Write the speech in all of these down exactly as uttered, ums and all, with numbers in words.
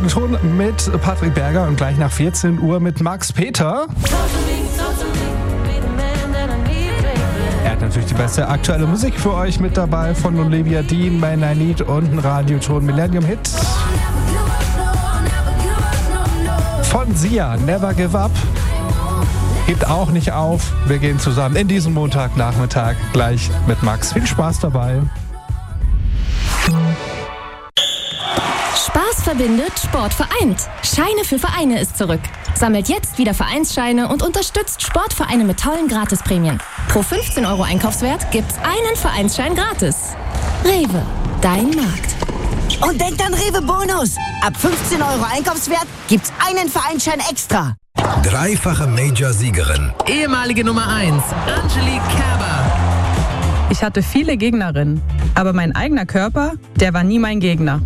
Radio Ton mit Patrick Berger und gleich nach vierzehn Uhr mit Max Peter. Er hat natürlich die beste aktuelle Musik für euch mit dabei von Olivia Dean, Man I Need und ein Radio Ton Millennium Hit. Von Sia, Never Give Up. Gibt auch nicht auf. Wir gehen zusammen in diesen Montagnachmittag gleich mit Max. Viel Spaß dabei. Spaß verbindet, Sport vereint. Scheine für Vereine ist zurück. Sammelt jetzt wieder Vereinsscheine und unterstützt Sportvereine mit tollen Gratisprämien. Pro fünfzehn Euro Einkaufswert gibt's einen Vereinsschein gratis. Rewe, dein Markt. Und denkt an Rewe Bonus. Ab fünfzehn Euro Einkaufswert gibt's einen Vereinsschein extra. Dreifache Major-Siegerin. Ehemalige Nummer eins, Angelique Kerber. Ich hatte viele Gegnerinnen, aber mein eigener Körper, der war nie mein Gegner.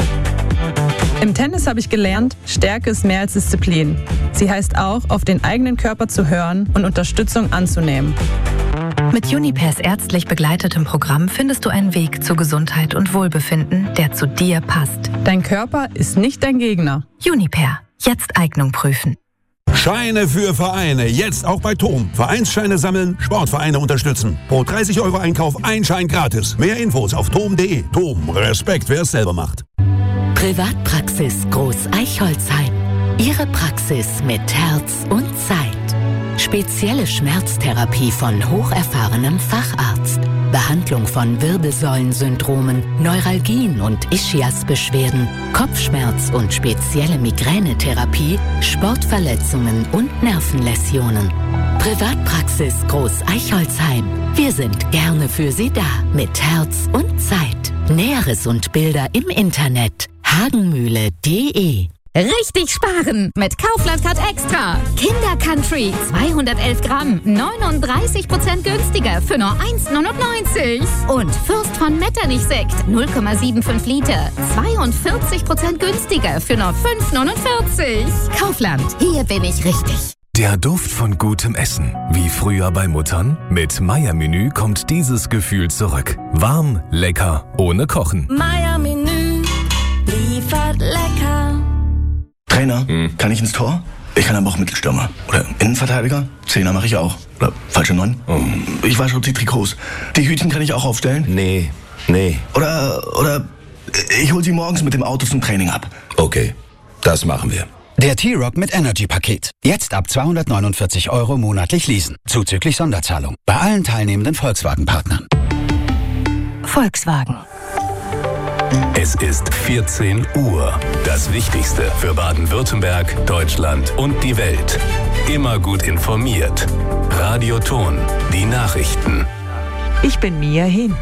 Im Tennis habe ich gelernt, Stärke ist mehr als Disziplin. Sie heißt auch, auf den eigenen Körper zu hören und Unterstützung anzunehmen. Mit Unipairs ärztlich begleitetem Programm findest du einen Weg zu Gesundheit und Wohlbefinden, der zu dir passt. Dein Körper ist nicht dein Gegner. Unipair. Jetzt Eignung prüfen. Scheine für Vereine. Jetzt auch bei T O M. Vereinsscheine sammeln, Sportvereine unterstützen. Pro dreißig Euro Einkauf ein Schein gratis. Mehr Infos auf tom punkt de. T O M. Respekt, wer es selber macht. Privatpraxis Groß-Eichholzheim. Ihre Praxis mit Herz und Zeit. Spezielle Schmerztherapie von hocherfahrenem Facharzt. Behandlung von Wirbelsäulensyndromen, Neuralgien und Ischiasbeschwerden, Kopfschmerz und spezielle Migränetherapie, Sportverletzungen und Nervenläsionen. Privatpraxis Groß-Eichholzheim. Wir sind gerne für Sie da mit Herz und Zeit. Näheres und Bilder im Internet hagenmühle punkt de. Richtig sparen mit Kaufland Card Extra. Kinder Country zweihundertelf Gramm, neununddreißig Prozent günstiger für nur eins neunundneunzig. Und Fürst von Metternich Sekt null Komma fünfundsiebzig Liter, zweiundvierzig Prozent günstiger für nur fünf neunundvierzig. Kaufland, hier bin ich richtig. Der Duft von gutem Essen. Wie früher bei Muttern? Mit Meier-Menü kommt dieses Gefühl zurück. Warm, lecker, ohne Kochen. Meier-Menü liefert lecker. Trainer, hm. kann ich ins Tor? Ich kann aber auch Mittelstürmer. Oder Innenverteidiger? Zehner mache ich auch. Oder falsche Neun? Oh. Ich wasche die Trikots. Die Hütchen kann ich auch aufstellen? Nee, nee. Oder, oder ich hole sie morgens mit dem Auto zum Training ab. Okay, das machen wir. Der T-Rock mit Energy-Paket. Jetzt ab zweihundertneunundvierzig Euro monatlich leasen. Zuzüglich Sonderzahlung. Bei allen teilnehmenden Volkswagen-Partnern. Volkswagen. Es ist vierzehn Uhr. Das Wichtigste für Baden-Württemberg, Deutschland und die Welt. Immer gut informiert. Radio Ton. Die Nachrichten. Ich bin Mia Hehn.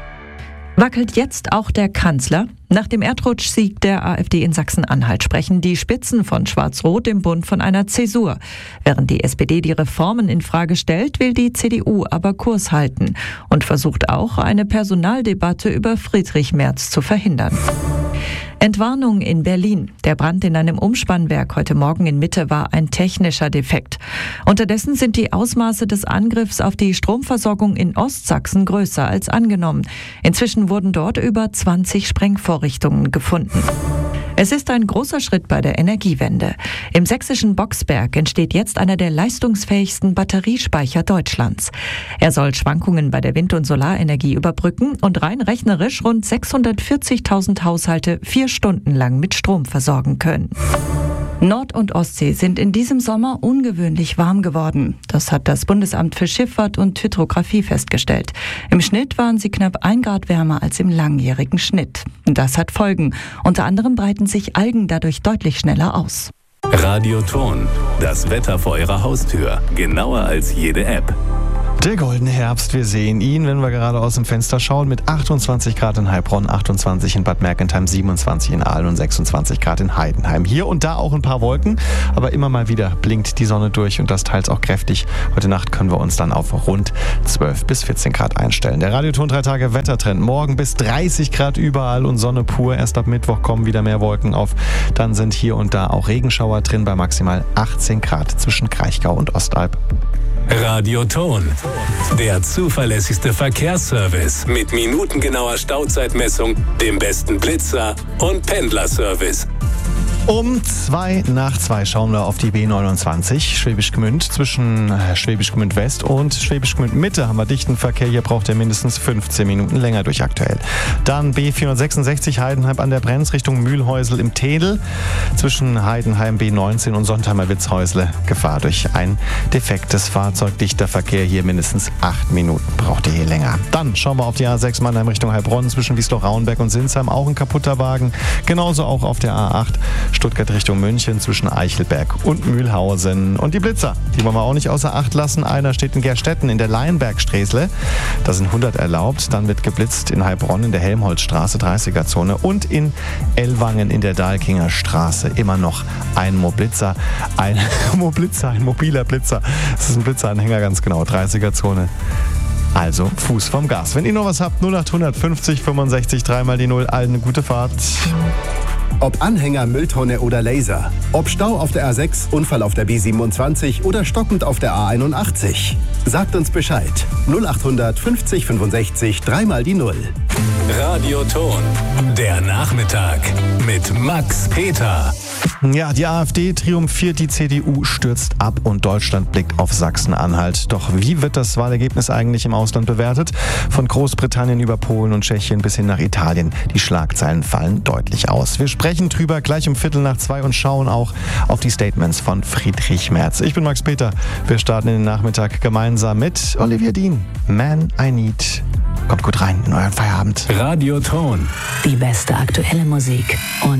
Wackelt jetzt auch der Kanzler? Nach dem Erdrutschsieg der AfD in Sachsen-Anhalt sprechen die Spitzen von Schwarz-Rot im Bund von einer Zäsur. Während die S P D die Reformen in Frage stellt, will die C D U aber Kurs halten und versucht auch, eine Personaldebatte über Friedrich Merz zu verhindern. Entwarnung in Berlin. Der Brand in einem Umspannwerk heute Morgen in Mitte war ein technischer Defekt. Unterdessen sind die Ausmaße des Angriffs auf die Stromversorgung in Ostsachsen größer als angenommen. Inzwischen wurden dort über zwanzig Sprengvorrichtungen gefunden. Es ist ein großer Schritt bei der Energiewende. Im sächsischen Boxberg entsteht jetzt einer der leistungsfähigsten Batteriespeicher Deutschlands. Er soll Schwankungen bei der Wind- und Solarenergie überbrücken und rein rechnerisch rund sechshundertvierzigtausend Haushalte vier Stunden lang mit Strom versorgen können. Nord- und Ostsee sind in diesem Sommer ungewöhnlich warm geworden. Das hat das Bundesamt für Schifffahrt und Hydrographie festgestellt. Im Schnitt waren sie knapp ein Grad wärmer als im langjährigen Schnitt. Das hat Folgen. Unter anderem breiten sich Algen dadurch deutlich schneller aus. Radio Ton. Das Wetter vor Ihrer Haustür. Genauer als jede App. Der goldene Herbst, wir sehen ihn, wenn wir gerade aus dem Fenster schauen, mit achtundzwanzig Grad in Heilbronn, achtundzwanzig in Bad Mergentheim, siebenundzwanzig in Aalen und sechsundzwanzig Grad in Heidenheim. Hier und da auch ein paar Wolken, aber immer mal wieder blinkt die Sonne durch und das teils auch kräftig. Heute Nacht können wir uns dann auf rund zwölf bis vierzehn Grad einstellen. Der Radioton drei Tage Wettertrend. Morgen bis dreißig Grad überall und Sonne pur. Erst ab Mittwoch kommen wieder mehr Wolken auf. Dann sind hier und da auch Regenschauer drin bei maximal achtzehn Grad zwischen Kraichgau und Ostalb. Radio Ton, der zuverlässigste Verkehrsservice mit minutengenauer Stauzeitmessung, dem besten Blitzer und Pendlerservice. Um zwei nach zwei schauen wir auf die B neunundzwanzig, Schwäbisch Gmünd. Zwischen Schwäbisch Gmünd West und Schwäbisch Gmünd Mitte haben wir dichten Verkehr. Hier braucht er mindestens fünfzehn Minuten länger durch aktuell. Dann B vierhundertsechsundsechzig Heidenheim an der Brenz Richtung Mühlhäusl im Tedel. Zwischen Heidenheim B neunzehn und Sontheimer Witzhäusle Gefahr durch ein defektes Fahrzeug. Dichter Verkehr hier mindestens acht Minuten. Braucht ihr hier länger. Dann schauen wir auf die A sechs Mannheim Richtung Heilbronn. Zwischen Wiesloch-Rauenberg und Sinsheim auch ein kaputter Wagen. Genauso auch auf der A acht Stuttgart Richtung München zwischen Eichelberg und Mühlhausen. Und die Blitzer, die wollen wir auch nicht außer Acht lassen. Einer steht in Gerstetten in der Leinbergsträßle. Da sind hundert erlaubt. Dann wird geblitzt in Heilbronn in der Helmholtzstraße, dreißiger-Zone. Und in Ellwangen in der Dahlkinger Straße immer noch ein Moblitzer. Ein Moblitzer, ein mobiler Blitzer. Das ist ein Blitzeranhänger, ganz genau, dreißiger-Zone. Also Fuß vom Gas. Wenn ihr noch was habt, null acht fünfzig fünfundsechzig, dreimal die Null. Allen eine gute Fahrt. Ob Anhänger, Mülltonne oder Laser. Ob Stau auf der A sechs, Unfall auf der B siebenundzwanzig oder stockend auf der A einundachtzig. Sagt uns Bescheid. null acht fünfzig fünfundsechzig, dreimal die Null. Radioton, der Nachmittag mit Max Peter. Ja, die AfD triumphiert, die C D U stürzt ab und Deutschland blickt auf Sachsen-Anhalt. Doch wie wird das Wahlergebnis eigentlich im Ausland bewertet? Von Großbritannien über Polen und Tschechien bis hin nach Italien. Die Schlagzeilen fallen deutlich aus. Wir sprechen drüber gleich um Viertel nach zwei und schauen auch auf die Statements von Friedrich Merz. Ich bin Max Peter. Wir starten in den Nachmittag gemeinsam mit Olivia Dean. Man, I Need. Kommt gut rein in euren Feierabend. Radioton. Die beste aktuelle Musik und